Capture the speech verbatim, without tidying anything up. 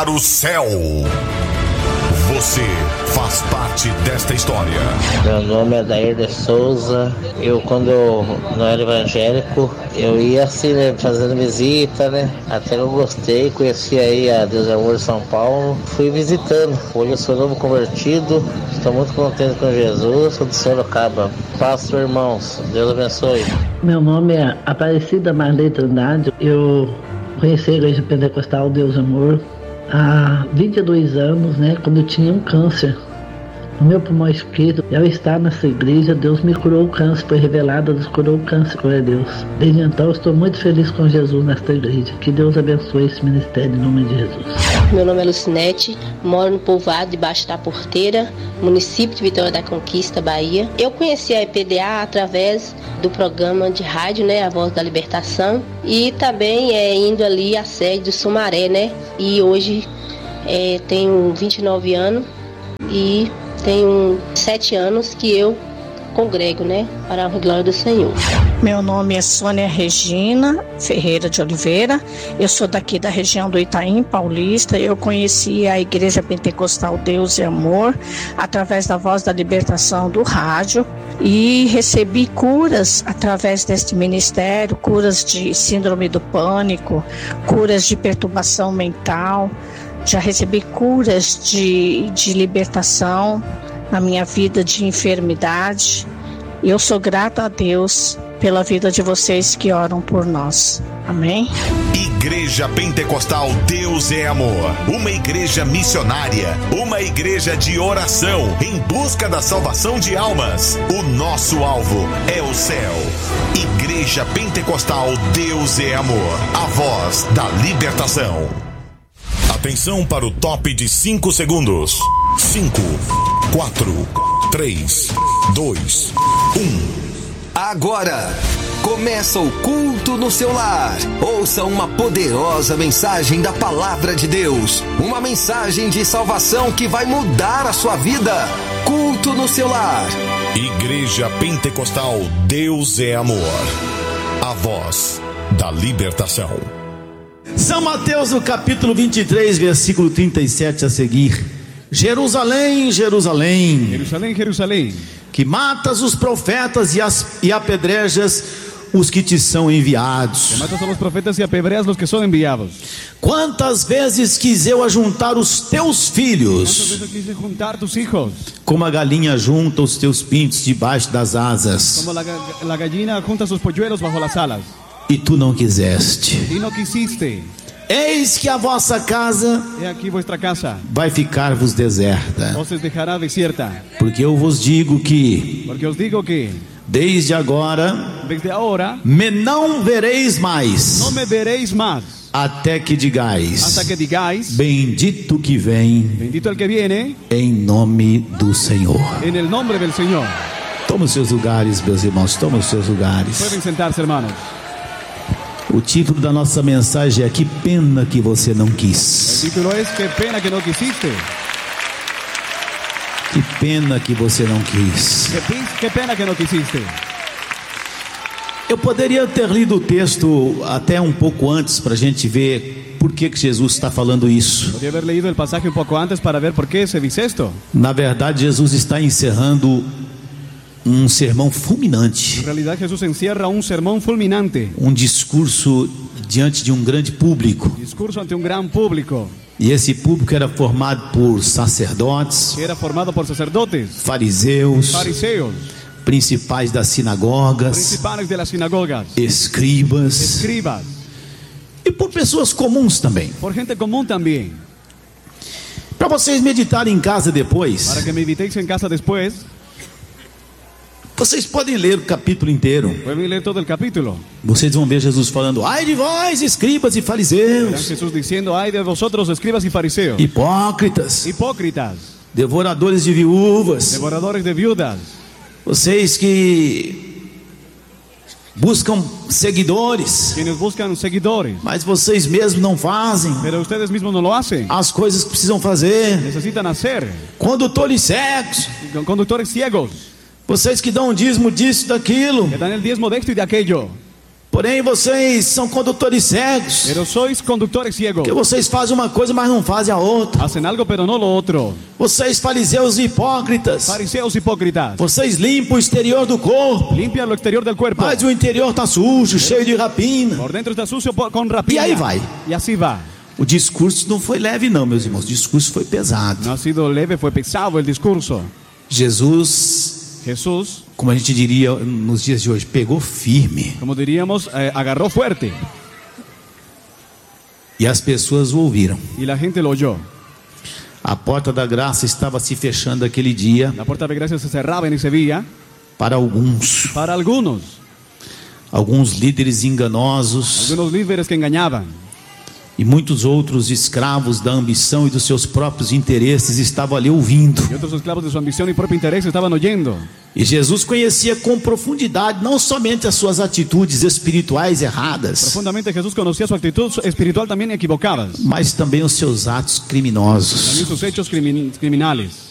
Para o céu. Você faz parte desta história. Meu nome é Dair de Souza. Eu, quando eu não era evangélico, eu ia assim, né, fazendo visita, né? Até eu gostei, conheci aí a Deus é Amor de São Paulo. Fui visitando. Hoje eu sou novo convertido. Estou muito contente com Jesus. Sou de Sorocaba. Faço, irmãos. Deus abençoe. Meu nome é Aparecida Marley Trindade. Eu conheci a Igreja Pentecostal Deus Amor há vinte e dois anos, né, quando eu tinha um câncer no meu pulmão esquerdo. Eu estava nessa igreja, Deus me curou o câncer, foi revelado, Deus curou o câncer, glória a Deus. Desde então eu estou muito feliz com Jesus nesta igreja. Que Deus abençoe esse ministério em nome de Jesus. Meu nome é Lucinete, moro no povoado debaixo da Porteira, município de Vitória da Conquista, Bahia. Eu conheci a E P D A através do programa de rádio, né, A Voz da Libertação, e também é, indo ali à sede do Sumaré, né, e hoje é, tenho vinte e nove anos e tenho sete anos que eu congrego, né, para a glória do Senhor. Meu nome é Sônia Regina Ferreira de Oliveira, eu sou daqui da região do Itaim Paulista. Eu conheci a Igreja Pentecostal Deus e Amor através da Voz da Libertação do rádio e recebi curas através deste ministério, curas de síndrome do pânico, curas de perturbação mental, já recebi curas de, de libertação na minha vida de enfermidade. E eu sou grata a Deus pela vida de vocês que oram por nós. Amém? Igreja Pentecostal Deus é Amor. Uma igreja missionária. Uma igreja de oração em busca da salvação de almas. O nosso alvo é o céu. Igreja Pentecostal Deus é Amor. A voz da libertação. Atenção para o top de cinco segundos. cinco, quatro, três, dois, um. Agora começa o culto no seu lar. Ouça uma poderosa mensagem da palavra de Deus. Uma mensagem de salvação que vai mudar a sua vida. Culto no seu lar. Igreja Pentecostal Deus é Amor. A voz da libertação. São Mateus, no capítulo vinte e três, versículo trinta e sete a seguir. Jerusalém, Jerusalém, Jerusalém, Jerusalém, que matas os profetas e, as, e apedrejas os que te são enviados. que matas a los profetas e apedreas los que são enviados. Quantas vezes quis eu ajuntar os teus filhos, Quantas vezes quise juntar tus hijos, como a galinha junta os teus pintos debaixo das asas, como la, la gallina junta sus polluelos bajo las alas, e tu não quiseste. y no quisiste. Eis que a vossa casa He aquí vuestra casa vai ficar-vos deserta, os dejará desierta, porque eu vos digo que porque os digo que desde agora desde ahora me não vereis mais, no me veréis más, até que digais: hasta que digáis, bendito que vem bendito el que viene em nome do Senhor. en el nombre del Señor. Toma os seus lugares, meus irmãos, toma os seus lugares. Pueden sentarse, hermanos. O título da nossa mensagem é: que pena que você não El quis. título es que pena que no quisiste. Que pena que você não quis. Que, pi- que pena que no quisiste. Eu poderia ter lido o texto até um pouco antes para a gente ver por que que Jesus está falando isso. Podría haber leído el pasaje un poco antes para ver por qué se dice esto. Na verdade, Jesus está encerrando um sermão fulminante, En realidad Jesús encierra un sermón fulminante, um discurso diante de um grande público. discurso ante un gran público, E esse público era formado por sacerdotes, que era formado por sacerdotes, fariseus, fariseos, principais das sinagogas, principales de las sinagogas, escribas escribas, e por pessoas comuns também. por gente común también. Para vocês meditarem em casa depois, Para que meditéis en casa después, vocês podem ler o capítulo inteiro. pueden leer todo el capítulo. Vocês vão ver Jesus falando: ai de vós, escribas e Verán fariseus, Jesús diciendo: ay de vosotros, escribas y fariseos, hipócritas, hipócritas, devoradores de viúvas, devoradores de viudas, vocês que buscam seguidores, quienes buscan seguidores, mas vocês mesmos não fazem pero ustedes mismos no lo hacen. as coisas que precisam fazer. Necesitan hacer. Condutores cegos, Conductores ciegos, vocês que dão o dízimo disso, daquilo, que dan el diezmo de esto y de aquello, Porém vocês são condutores cegos. Pero sois conductores ciegos. Que vocês fazem uma coisa, mas não fazem a outra. Hacen algo, pero no lo otro. Vocês fariseus hipócritas. Fariseos hipócritas. Vocês limpam o exterior do corpo. Limpian lo exterior del cuerpo. Mas o interior está sujo, cheio de rapina. Por dentro está sucio con rapina. E aí vai. E assim vai. O discurso não foi leve não, meus irmãos. O discurso foi pesado. No ha sido leve, fue pesado el discurso. Jesus, Jesús, como a gente diria nos dias de hoje, pegou firme. como diríamos, eh, agarró fuerte. E as pessoas o ouviram. Y la gente lo oyó. A porta da graça estava se fechando aquele dia La puerta de gracia se cerraba en ese día. para alguns. Para algunos. Alguns líderes enganosos Algunos líderes que engañaban. e muitos outros escravos da ambição e dos seus próprios interesses estavam ali ouvindo. Y otros esclavos de su ambición y propio interés estaban oyendo. E Jesus conhecia com profundidade não somente as suas atitudes espirituais erradas, Profundamente Jesús conocía su actitud espiritual también equivocadas. mas também os seus atos criminosos. También sus hechos crimin- criminales.